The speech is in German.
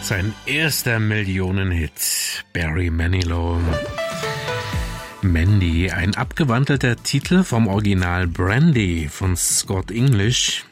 Sein erster Millionenhit, Barry Manilow. Mandy, ein abgewandelter Titel vom Original Brandy von Scott English.